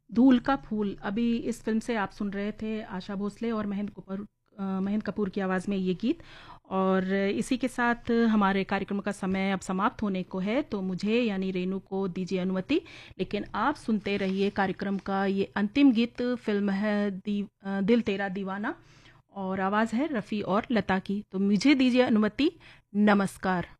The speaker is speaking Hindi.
धूल का फूल। अभी इस फ़िल्म से आप सुन रहे थे आशा भोसले और महेंद्र कपूर की आवाज़ में ये गीत। और इसी के साथ हमारे कार्यक्रम का समय अब समाप्त होने को है, तो मुझे यानी रेनू को दीजिए अनुमति। लेकिन आप सुनते रहिए कार्यक्रम का ये अंतिम गीत। फ़िल्म है दिल तेरा दीवाना और आवाज़ है रफ़ी और लता की। तो मुझे दीजिए अनुमति। नमस्कार।